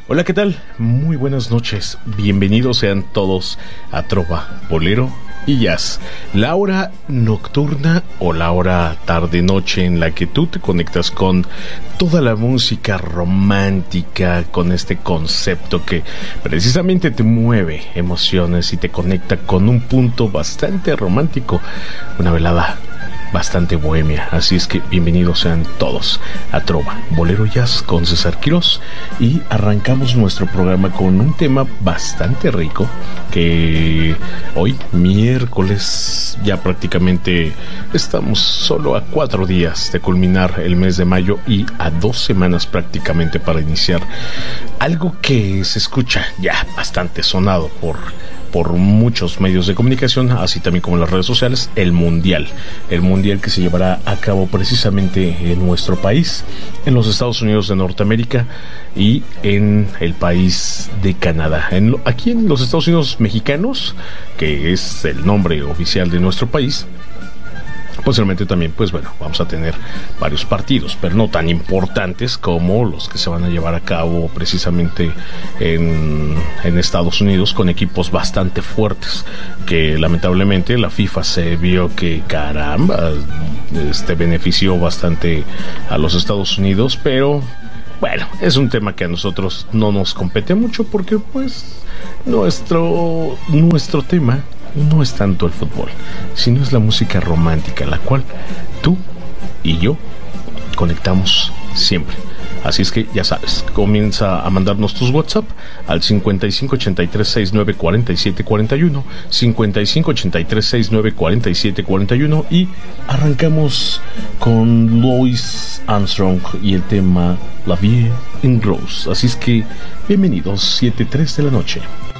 Hola, ¿qué tal? Muy buenas noches. Bienvenidos sean todos a Trova, Bolero y Jazz, la hora nocturna o la hora tarde-noche en la que tú te conectas con toda la música romántica, con este concepto que precisamente te mueve emociones y te conecta con un punto bastante romántico, una velada bastante bohemia. Así es que bienvenidos sean todos a Trova, Bolero Jazz con César Quirós, y arrancamos nuestro programa con un tema bastante rico que hoy miércoles, ya prácticamente estamos solo a 4 días de culminar el mes de mayo y a 2 semanas prácticamente para iniciar algo que se escucha ya bastante sonado por muchos medios de comunicación, así también como en las redes sociales, el Mundial que se llevará a cabo precisamente en nuestro país, en los Estados Unidos de Norteamérica y en el país de Canadá. Aquí en los Estados Unidos mexicanos, que es el nombre oficial de nuestro país, posiblemente también, pues bueno, vamos a tener varios partidos, pero no tan importantes como los que se van a llevar a cabo precisamente en Estados Unidos, con equipos bastante fuertes, que lamentablemente la FIFA se vio que, caramba, benefició bastante a los Estados Unidos, pero bueno, es un tema que a nosotros no nos compete mucho, porque pues nuestro tema no es tanto el fútbol, sino es la música romántica, la cual tú y yo conectamos siempre. Así es que ya sabes, comienza a mandarnos tus WhatsApp al 5583694741, 5583694741, y arrancamos con Louis Armstrong y el tema La Vie en Rose. Así es que bienvenidos, 7:03 de la noche.